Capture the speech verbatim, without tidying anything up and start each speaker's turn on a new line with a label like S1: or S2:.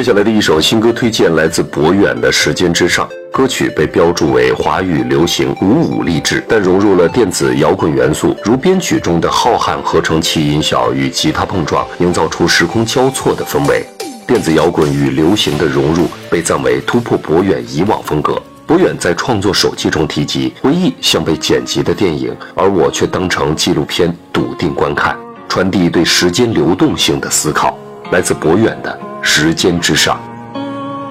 S1: 接下来的一首新歌推荐来自博远的《时间之上》，歌曲被标注为华语流行五五励志，但融入了电子摇滚元素，如编曲中的浩瀚合成器音效与吉他碰撞，营造出时空交错的氛围。电子摇滚与流行的融入被赞为突破博远以往风格。博远在创作手记中提及，回忆像被剪辑的电影，而我却当成纪录片笃定观看，传递对时间流动性的思考。来自博远的《时间之上》。